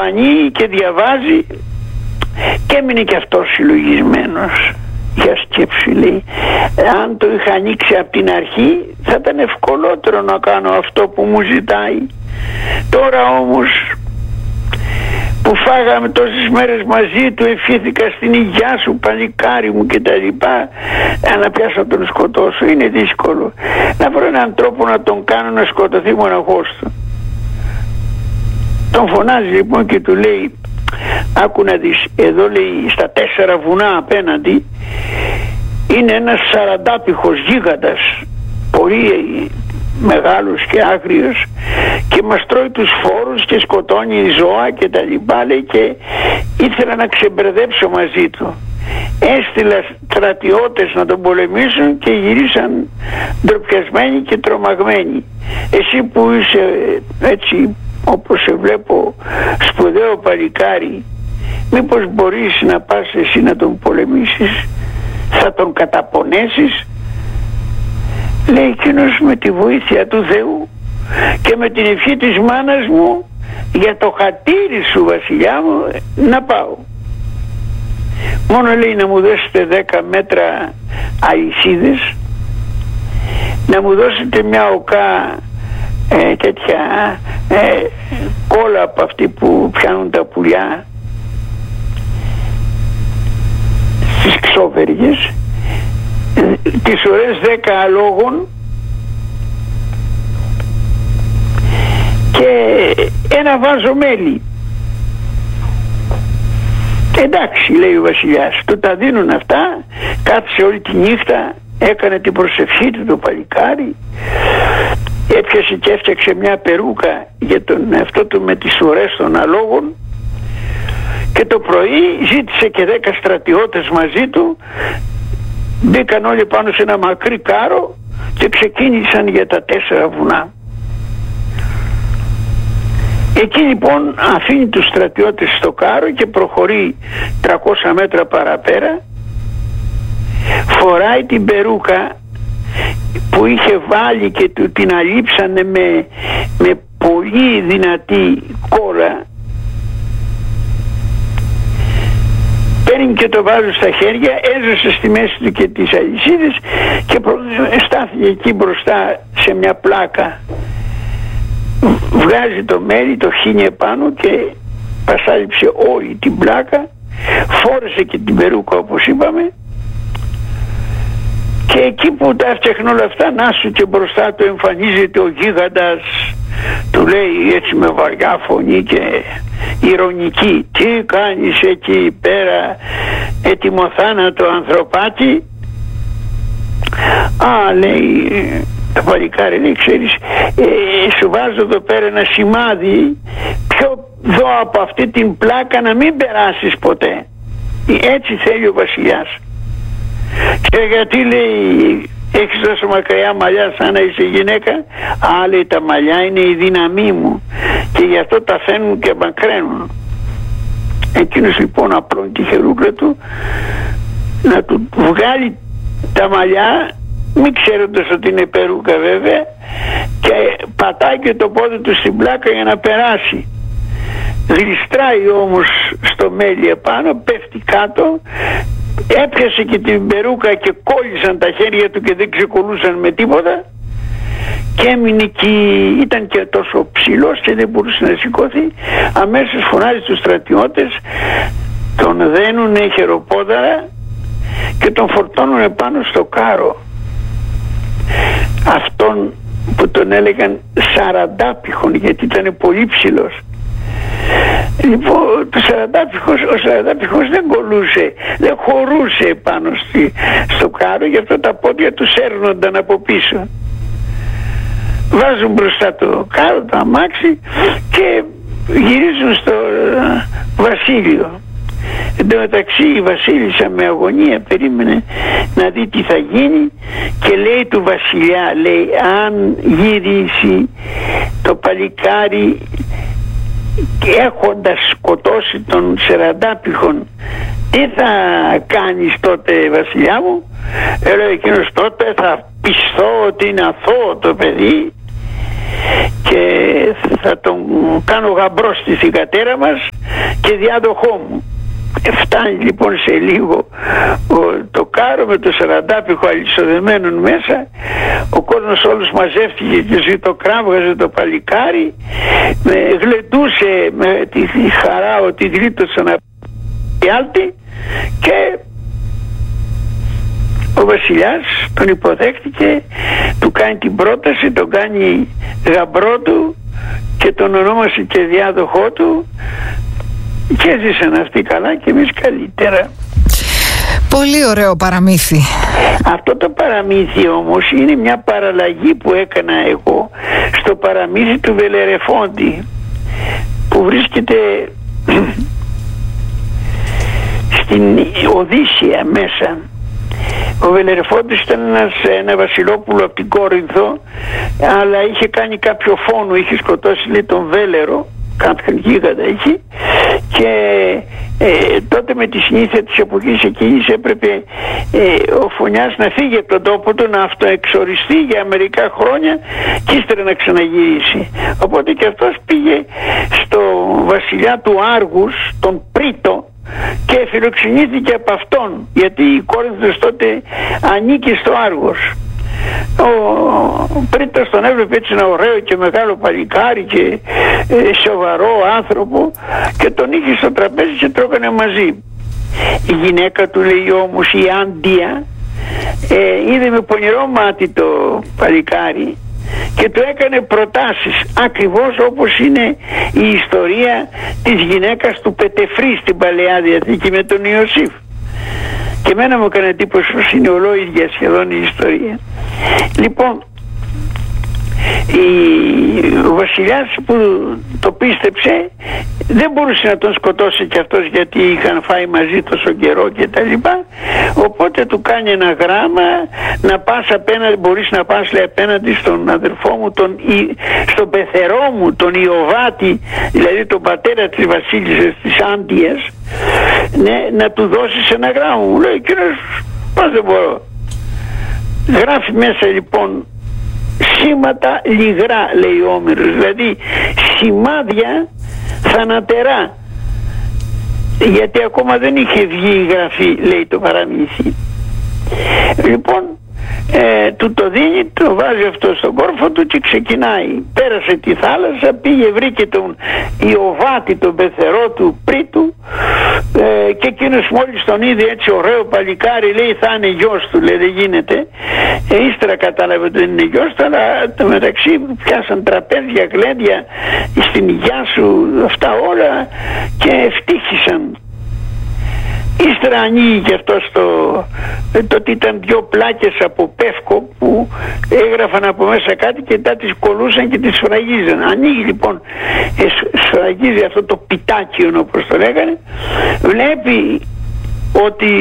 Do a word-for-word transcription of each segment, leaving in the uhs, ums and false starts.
ανοίγει και διαβάζει και έμεινε και αυτός συλλογισμένος. Για σκέψη, λέει, αν το είχα ανοίξει από την αρχή θα ήταν ευκολότερο να κάνω αυτό που μου ζητάει. Τώρα όμως που φάγαμε τόσες μέρες μαζί του, ευχήθηκα στην υγειά σου παλικάρι μου και τα λοιπά, να πιάσω να τον σκοτώσω, είναι δύσκολο. Να βρω έναν τρόπο να τον κάνω να σκοτωθεί μοναχός του. Τον φωνάζει λοιπόν και του λέει, άκου να δεις, εδώ λέει στα τέσσερα βουνά απέναντι είναι ένας σαραντάπηχος γίγαντας, πολύ μεγάλος και άγριος, και μας τρώει τους φόρους και σκοτώνει ζώα και τα λοιπά, λέει, και ήθελα να ξεμπερδέψω μαζί του. Έστειλα στρατιώτες να τον πολεμήσουν και γυρίσαν ντροπιασμένοι και τρομαγμένοι. Εσύ που είσαι έτσι, όπως σε βλέπω, σπουδαίο παλικάρι, μήπως μπορείς να πας εσύ να τον πολεμήσεις, θα τον καταπονέσεις? Λέει εκείνος, με τη βοήθεια του Θεού και με την ευχή της μάνας μου, για το χατήρι σου βασιλιά μου, να πάω. Μόνο, λέει, να μου δώσετε δέκα μέτρα αλυσίδες, να μου δώσετε μια οκά ε, τέτοια ε, κόλλα από αυτή που πιάνουν τα πουλιά στις ξόβεργες, ε, τις ώρες δέκα αλόγων και ένα βάζο μέλι. Εντάξει, λέει ο βασιλιάς, του τα δίνουν αυτά, κάθισε όλη τη νύχτα, έκανε την προσευχή του το παλικάρι, έπιασε και έφτιαξε μια περούκα για τον εαυτό του με τις ουρές των αλόγων, και το πρωί ζήτησε και δέκα στρατιώτες μαζί του, μπήκαν όλοι πάνω σε ένα μακρύ κάρο και ξεκίνησαν για τα τέσσερα βουνά. Εκεί λοιπόν αφήνει τους στρατιώτες στο κάρο και προχωρεί τριακόσια μέτρα παραπέρα, φοράει την περούκα που είχε βάλει και του την αλείψανε με, με πολύ δυνατή κόλλα, παίρνει και το βάζω στα χέρια, έζωσε στη μέση του και τις αλυσίδες και στάθηκε εκεί μπροστά σε μια πλάκα, βγάζει το μέλι, το χύνει επάνω και πασάλιψε όλη την πλάκα, φόρεσε και την περούκα όπως είπαμε, και εκεί που τα έφτιαχνε όλα αυτά, να σου και μπροστά του εμφανίζεται ο γίγαντας, του λέει έτσι με βαριά φωνή και ηρωνική, τι κάνεις εκεί πέρα ετοιμοθάνατο ανθρωπάτι? Α, λέει το παλικάρι, λέει, ξέρεις, ε, σου βάζω εδώ πέρα ένα σημάδι, πιο δω από αυτή την πλάκα να μην περάσεις ποτέ, έτσι θέλει ο βασιλιάς. Και γιατί, λέει, έχεις τόσο μακριά μαλλιά σαν να είσαι γυναίκα? Α, λέει, τα μαλλιά είναι η δύναμή μου και γι' αυτό τα φαίνουν και μακραίνουν. Εκείνος λοιπόν απλώνει τη χερούκλα του να του βγάλει τα μαλλιά, μη ξέροντας ότι είναι περούκα βέβαια, και πατάει και το πόδι του στην πλάκα για να περάσει. Γλιστράει όμως στο μέλι επάνω, πέφτει κάτω, έπιασε και την περούκα και κόλλησαν τα χέρια του και δεν ξεκολούσαν με τίποτα, και έμεινε εκεί, ήταν και τόσο ψηλός και δεν μπορούσε να σηκώθει. Αμέσως φωνάζει τους στρατιώτες, τον δένουνε χεροπόδαρα και τον φορτώνουνε πάνω στο κάρο, αυτόν που τον έλεγαν σαραντάπηχον γιατί ήταν πολύ ψηλός. Λοιπόν, το σαραντάπηχος, ο σαραντάπηχος δεν κολούσε, δεν χωρούσε πάνω στη, στο κάρο, γι' αυτό τα πόδια του σέρνονταν από πίσω. Βάζουν μπροστά το κάρο, το αμάξι, και γυρίζουν στο βασίλειο. Εν τω μεταξύ η βασίλισσα με αγωνία περίμενε να δει τι θα γίνει και λέει του βασιλιά, λέει, αν γυρίσει το παλικάρι έχοντας σκοτώσει τον σαραντάπηχον, τι θα κάνεις τότε, βασιλιά μου? Ε, λέει εκείνος, τότε θα πιστώ ότι είναι αθώο το παιδί και θα τον κάνω γαμπρό στη θυγατέρα μας και διάδοχό μου. Φτάνει λοιπόν σε λίγο ο, το κάρο με το σαραντάπιχο αλυσοδεμένον μέσα, ο κόσμος όλος μαζεύτηκε και ζητοκράβγαζε το παλικάρι, με γλεντούσε με τη χαρά ότι γλίτωσαν από τη άλτη, και ο βασιλιάς τον υποδέχτηκε, του κάνει την πρόταση, τον κάνει γαμπρό του και τον ονόμασε και διάδοχό του, και έζησαν αυτοί καλά και εμείς καλύτερα. Πολύ ωραίο παραμύθι. Αυτό το παραμύθι όμως είναι μια παραλλαγή που έκανα εγώ στο παραμύθι του Βελερεφόντη, που βρίσκεται στην Οδύσσεια μέσα. Ο Βελερεφόντης ήταν ένας, ένα βασιλόπουλο από την Κόρινθο, αλλά είχε κάνει κάποιο φόνο, είχε σκοτώσει, λέει, τον Βέλερο, κάποιον γίγαντα εκεί, και ε, τότε με τη συνήθεια της εποχής εκείνης έπρεπε ε, ο Φωνιάς να φύγει από τον τόπο του, να αυτοεξοριστεί για μερικά χρόνια και ύστερα να ξαναγυρίσει. Οπότε και αυτός πήγε στο βασιλιά του Άργους, τον Πρίτο, και φιλοξενήθηκε από αυτόν, γιατί η Κόρινθος τότε ανήκει στο Άργος. Ο Πρίτος τον έβλεπε έτσι ένα ωραίο και μεγάλο παλικάρι και ε, σοβαρό άνθρωπο, και τον είχε στο τραπέζι και τρώγανε μαζί. Η γυναίκα του, λέει όμως, η Άντια, ε, είδε με πονηρό μάτι το παλικάρι και του έκανε προτάσεις, ακριβώς όπως είναι η ιστορία της γυναίκας του Πετεφρή στην Παλαιά Διαθήκη με τον Ιωσήφ. Και εμένα μου έκανε εντύπωση πως είναι ολόιδια σχεδόν η ιστορία. Λοιπόν, ο βασιλιάς που το πίστεψε δεν μπορούσε να τον σκοτώσει κι αυτός, γιατί είχαν φάει μαζί τόσο καιρό και τα λοιπά. Οπότε του κάνει ένα γράμμα, να πας απέναντι, μπορείς να πας, λέει, απέναντι στον αδερφό μου, τον, στον πεθερό μου, τον Ιωβάτη, δηλαδή τον πατέρα της βασίλισσας της Άντιας, ναι, να του δώσεις ένα γράμμα. Μου λέει, κύριος, πώς δεν μπορώ. Γράφει μέσα λοιπόν σήματα λιγρά, λέει ο Όμηρος, δηλαδή σημάδια θανατερά, γιατί ακόμα δεν είχε βγει η γραφή, λέει το παραμύθι. Λοιπόν, ε, του το δίνει, το βάζει αυτό στον κόρφο του και ξεκινάει. Πέρασε τη θάλασσα, πήγε, βρήκε τον Ιωβάτη, τον πεθερό του Πρίτου, ε, και εκείνος μόλις τον είδε έτσι ωραίο παλικάρι, λέει, θα είναι γιος του, λέει, δεν γίνεται. Ε, ύστερα κατάλαβε ότι δεν είναι γιος του, αλλά το μεταξύ πιάσαν τραπέζια, γλέντια, στην υγειά σου, αυτά όλα, και ευτύχησαν. Ύστερα ανοίγει και αυτό το, τότε ήταν δυο πλάκες από πεύκο που έγραφαν από μέσα κάτι και τα τις κολούσαν και τις σφραγίζαν. Ανοίγει λοιπόν, σφραγίζει αυτό το πιτάκιον, όπως το λέγανε, βλέπει ότι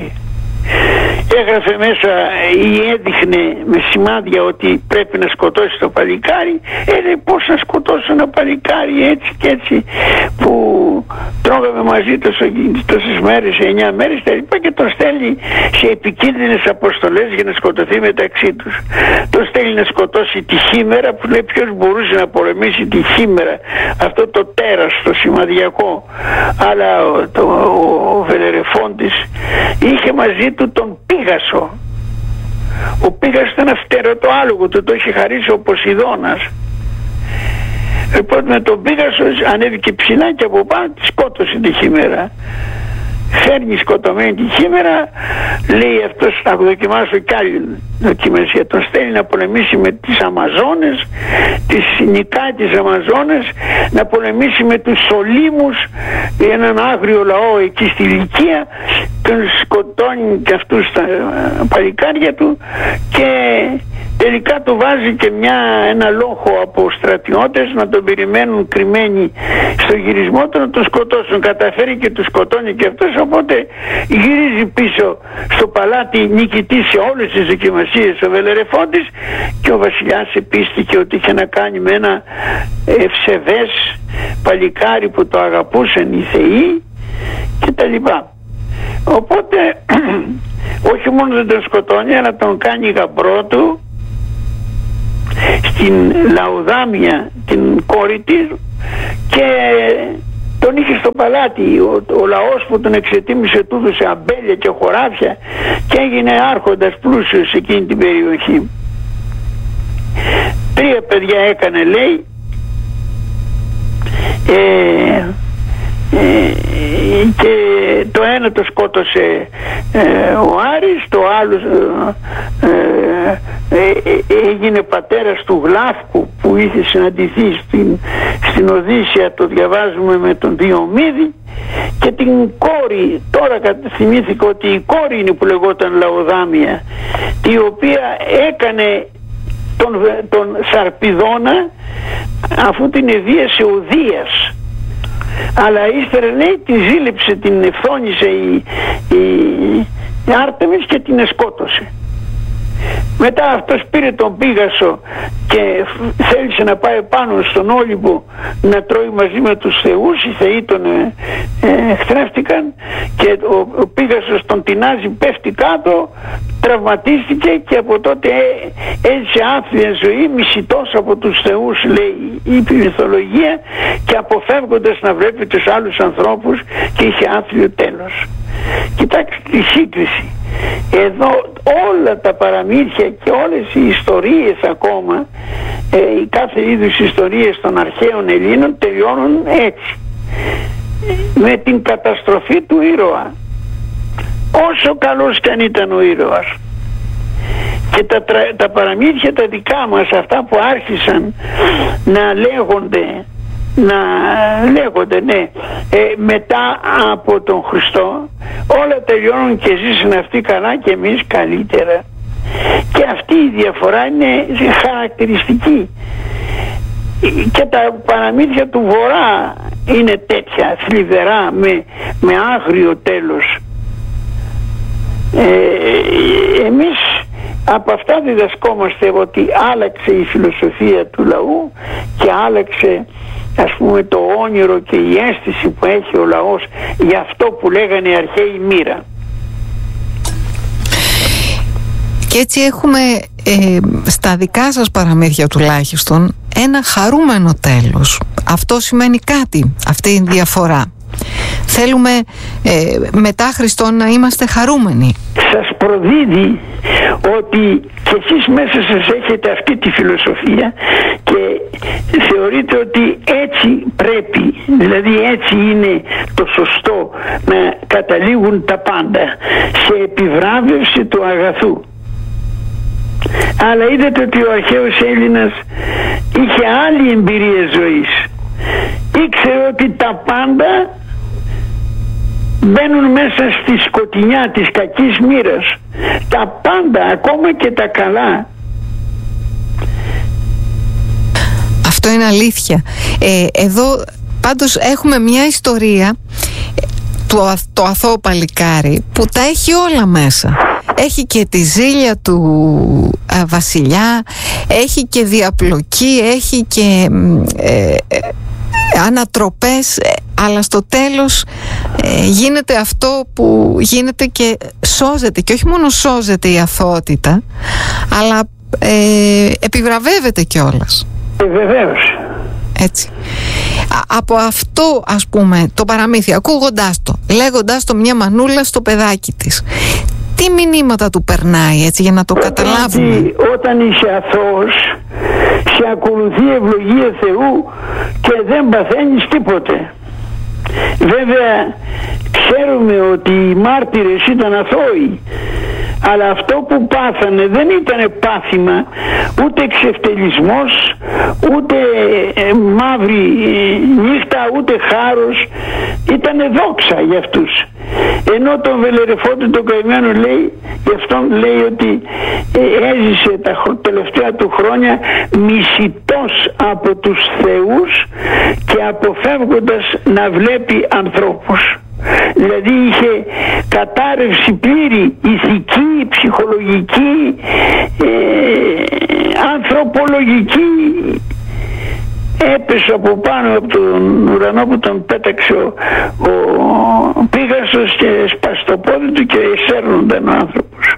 έγραφε μέσα ή έδειχνε με σημάδια ότι πρέπει να σκοτώσει το παλικάρι. Ε, λέει, πώς να σκοτώσω ένα παλικάρι έτσι και έτσι που τρώγαμε μαζί τόσο, τόσες μέρες, εννιά μέρες τα λοιπά, και τον στέλνει σε επικίνδυνες αποστολές για να σκοτωθεί μεταξύ τους. Τον στέλνει να σκοτώσει τη χήμερα, που λέει ποιος μπορούσε να πολεμήσει τη χήμερα, αυτό το τέρας, το σημαδιακό. Αλλά ο, το, ο Βελερεφόντης είχε μαζί του τον Πίγασο. Ο Πίγασος ήταν αυτερωτό άλογο του, το είχε χαρίσει ο Ποσειδώνας. Λοιπόν, με τον Πίγασο ανέβηκε ψηλά και από πάνω τη σκότωσε τη χήμερα. Φέρνει σκοτωμένη τη χήμερα, λέει αυτός, θα δοκιμάσω κι άλλη δοκιμασία. Τον στέλνει να πολεμήσει με τις Αμαζόνες, τις νικάει τις Αμαζόνες, να πολεμήσει με τους Σολύμους, έναν άγριο λαό εκεί στη Λυκία, τον σκοτώνει και αυτούς τα παλικάρια του, και τελικά του βάζει και μια, ένα λόγο από στρατιώτες να τον περιμένουν κρυμμένοι στο γυρισμό του, να τον σκοτώσουν. Καταφέρει και του σκοτώνει και αυτός, οπότε γυρίζει πίσω στο παλάτι νικητής σε όλες τις δοκιμασίες ο Βελερεφόντης, και ο βασιλιάς επίστηκε ότι είχε να κάνει με ένα ευσεβές παλικάρι που το αγαπούσαν οι θεοί και τα λοιπά. Οπότε όχι μόνο δεν τον σκοτώνει, αλλά τον κάνει γαμπρό του στην Λαουδάμια, την κόρη της, και τον είχε στο παλάτι, ο, ο λαός που τον εξετίμησε του έδωσε αμπέλια και χωράφια και έγινε άρχοντας πλούσιος σε εκείνη την περιοχή. Τρία παιδιά έκανε, λέει, ε, ε, και το ένα το σκότωσε ε, ο Άρης, το άλλο ε, ε, ε, έγινε πατέρας του Γλάφκου που είχε συναντηθεί στην, στην Οδύσσεια, το διαβάζουμε, με τον Διομήδη, και την κόρη, τώρα θυμήθηκα ότι η κόρη είναι που λεγόταν Λαοδάμια, η οποία έκανε τον, τον Σαρπιδώνα, αφού την εδίασε ο Δίας, αλλά ύστερα, λέει, τη ζήλεψε, την ευθόνησε η, η, η Άρτεμις και την εσκότωσε. Μετά αυτός πήρε τον Πίγασο και θέλησε να πάει πάνω στον Όλυμπο να τρώει μαζί με τους θεούς. Οι θεοί τον ε, ε, εχθρεύτηκαν και ο, ο Πίγασος τον τεινάζει, πέφτει κάτω, τραυματίστηκε και από τότε ε, έζησε άθλια ζωή, μισητός από τους θεούς, λέει η μυθολογία, και αποφεύγοντας να βλέπει τους άλλους ανθρώπους, και είχε άθλιο τέλος. Κοιτάξτε τη σύγκριση. Εδώ όλα τα παραμύθια και όλες οι ιστορίες ακόμα, ε, οι κάθε είδους ιστορίες των αρχαίων Ελλήνων τελειώνουν έτσι, με την καταστροφή του ήρωα, όσο καλός κι αν ήταν ο ήρωας. Και τα, τα παραμύθια τα δικά μας, αυτά που άρχισαν να λέγονται να λέγονται ναι ε, μετά από τον Χριστό, όλα τελειώνουν και ζήσουν αυτοί καλά και εμείς καλύτερα. Και αυτή η διαφορά είναι χαρακτηριστική. Και τα παραμύθια του Βορρά είναι τέτοια, θλιβερά, με, με άγριο τέλος. ε, εμείς από αυτά διδασκόμαστε ότι άλλαξε η φιλοσοφία του λαού και άλλαξε, ας πούμε, το όνειρο και η αίσθηση που έχει ο λαός για αυτό που λέγανε οι αρχαίοι μοίρα. Και έτσι έχουμε ε, στα δικά σας παραμύθια τουλάχιστον ένα χαρούμενο τέλος. Αυτό σημαίνει κάτι, αυτή η διαφορά. Θέλουμε ε, μετά Χριστό να είμαστε χαρούμενοι. Σας προδίδει ότι και εσείς μέσα σας έχετε αυτή τη φιλοσοφία και θεωρείτε ότι έτσι πρέπει, δηλαδή έτσι είναι το σωστό, να καταλήγουν τα πάντα σε επιβράβευση του αγαθού. Αλλά είδατε ότι ο αρχαίος Έλληνας είχε άλλη εμπειρία ζωής. Ήξερε ότι τα πάντα μπαίνουν μέσα στη σκοτεινιά της κακής μοίρας. Τα πάντα, ακόμα και τα καλά. Αυτό είναι αλήθεια. Ε, εδώ πάντως έχουμε μια ιστορία, το, το αθώο παλικάρι, που τα έχει όλα μέσα. Έχει και τη ζήλια του α, βασιλιά, έχει και διαπλοκή, έχει και ε, ε, ανατροπές, αλλά στο τέλος ε, γίνεται αυτό που γίνεται και σώζεται, και όχι μόνο σώζεται η αθωότητα, αλλά ε, επιβραβεύεται κιόλας. Ε, βεβαίως. Έτσι. Α, από αυτό, ας πούμε, το παραμύθι, ακούγοντάς το, λέγοντάς το μια μανούλα στο παιδάκι της, τι μηνύματα του περνάει, έτσι, για να το όταν καταλάβουμε? Ότι, όταν είσαι αθώος, σε ακολουθεί ευλογία Θεού και δεν παθαίνεις τίποτε. Βέβαια ξέρουμε ότι οι μάρτυρες ήταν αθώοι, αλλά αυτό που πάθανε δεν ήταν πάθημα, ούτε εξευτελισμός, ούτε ε, μαύρη νύχτα, ούτε χάρος, ήταν δόξα για αυτούς. Ενώ τον Βελερεφόντη τον καημένο, λέει, γι' αυτόν λέει ότι ε, έζησε τα τελευταία του χρόνια μισητός από τους θεούς και αποφεύγοντας να βλέπει ανθρώπους. Δηλαδή είχε κατάρρευση πλήρη, ηθική, ψυχολογική, ε, ανθρωπολογική. Έπεσε από πάνω από τον ουρανό που τον πέταξε ο, ο Πίγασος και σπάσει το πόδι του και εισέρνονταν ο άνθρωπος.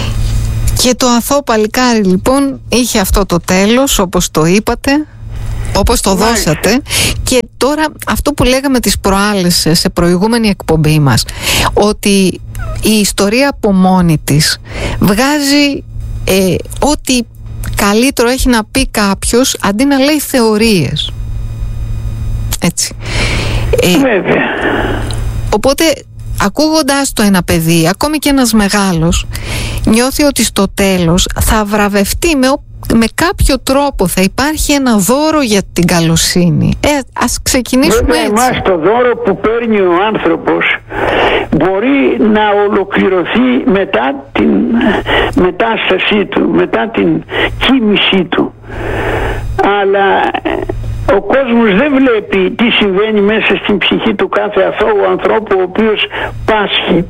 Και το αθώο παλικάρι λοιπόν είχε αυτό το τέλος, όπως το είπατε. όπως το δώσατε. Και τώρα αυτό που λέγαμε τις προάλλες σε προηγούμενη εκπομπή μας, ότι η ιστορία από μόνη της βγάζει ε, ό,τι καλύτερο έχει να πει κάποιος αντί να λέει θεωρίες. Έτσι. Ε, Βέβαια. Οπότε ακούγοντας το ένα παιδί, ακόμη και ένας μεγάλος, νιώθει ότι στο τέλος θα βραβευτεί με, με κάποιο τρόπο, θα υπάρχει ένα δώρο για την καλοσύνη. Ε, ας ξεκινήσουμε. Βέβαια, έτσι. εμάς το δώρο που παίρνει ο άνθρωπος μπορεί να ολοκληρωθεί μετά την μετάστασή του, μετά την κοίμησή του. Αλλά ο κόσμος δεν βλέπει τι συμβαίνει μέσα στην ψυχή του κάθε αθώου ανθρώπου ο οποίος πάσχει.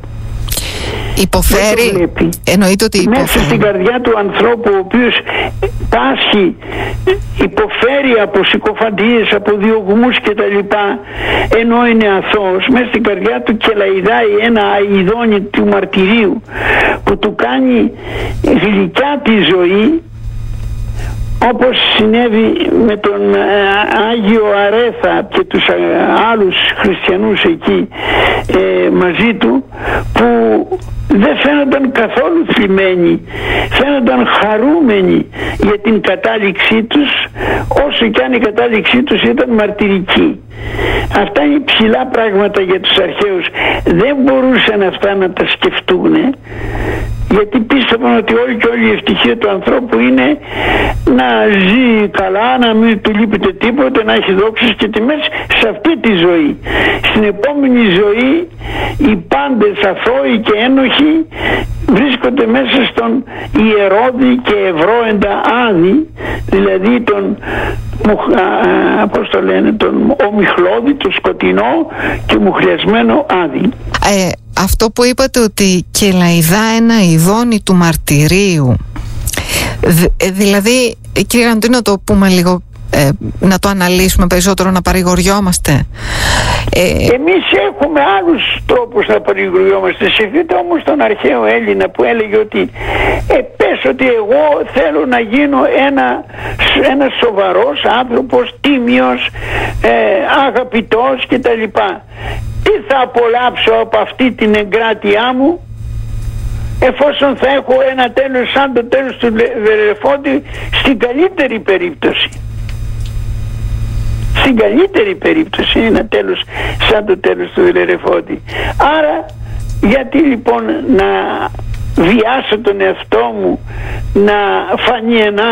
Υποφέρει, εννοείται ότι υποφέρει. Μέσα στην καρδιά του ανθρώπου ο οποίος πάσχει, υποφέρει από συκοφαντίες, από διωγμούς κτλ, ενώ είναι αθώος, μέσα στην καρδιά του κελαϊδάει ένα αηδόνι του μαρτυρίου που του κάνει γλυκιά τη ζωή, όπως συνέβη με τον ε, Άγιο Αρέθα και τους ε, άλλους χριστιανούς εκεί ε, μαζί του, που δεν φαίνονταν καθόλου θλιμμένοι, φαίνονταν χαρούμενοι για την κατάληξή τους, όσο κι αν η κατάληξή τους ήταν μαρτυρική. Αυτά είναι ψηλά πράγματα για τους αρχαίους. Δεν μπορούσαν αυτά να τα σκεφτούν, γιατί πίστευαν ότι όλη και όλη η ευτυχία του ανθρώπου είναι να ζει καλά, να μην του λείπεται τίποτα, να έχει δόξες και τιμές σε αυτή τη ζωή. Στην επόμενη ζωή οι πάντες αθώοι και ένοχοι βρίσκονται μέσα στον ιερόδη και ευρώεντα άδη, δηλαδή τον, πώς το λένε, τον ομιχλώδη, το σκοτεινό και μουχλιασμένο άδη. Ε, αυτό που είπατε ότι κελαϊδά ένα ειδόνι του μαρτυρίου, Δ, δηλαδή κύριε Αντώνη, να το πούμε λίγο, ε, να το αναλύσουμε περισσότερο, να παρηγοριόμαστε. Ε, Εμείς έχουμε άλλους τρόπους να παρηγοριόμαστε. Σκεφτείτε όμως τον αρχαίο Έλληνα που έλεγε ότι ε, πες ότι εγώ θέλω να γίνω ένα, ένα σοβαρός άνθρωπος, τίμιος, ε, αγαπητός κτλ. Τι θα απολαύσω από αυτή την εγκράτειά μου, εφόσον θα έχω ένα τέλος σαν το τέλος του Βερελεφόντη, στην καλύτερη περίπτωση. Στην καλύτερη περίπτωση ένα τέλος σαν το τέλος του Βερελεφόντη. Άρα γιατί λοιπόν να βιάσω τον εαυτό μου να φανεί ένα